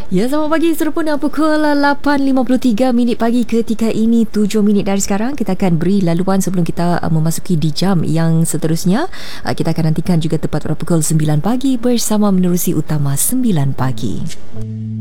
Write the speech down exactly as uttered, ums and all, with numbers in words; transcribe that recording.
Ya, selamat pagi. Sempurna pukul lapan lima puluh tiga minit pagi ketika ini. Tujuh minit dari sekarang kita akan beri laluan sebelum kita uh, memasuki di jam yang seterusnya. uh, Kita akan nantikan juga tepat pada pukul sembilan pagi bersama menerusi utama sembilan pagi.